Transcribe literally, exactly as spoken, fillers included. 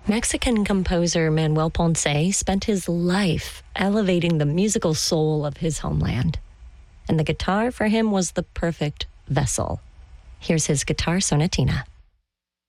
Mexican composer Manuel Ponce spent his life elevating the musical soul of his homeland. And the guitar for him was the perfect vessel. Here's his guitar sonatina.